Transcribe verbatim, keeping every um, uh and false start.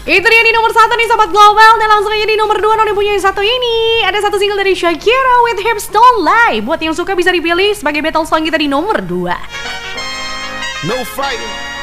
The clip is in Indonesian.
Itu dia di nomor satu nih Sobat Global. Dan langsung aja di nomor dua Noni punya yang satu ini. Ada satu single dari Shakira with Hips Don't Lie. Buat yang suka bisa dipilih sebagai battle song kita di nomor dua. No fighting.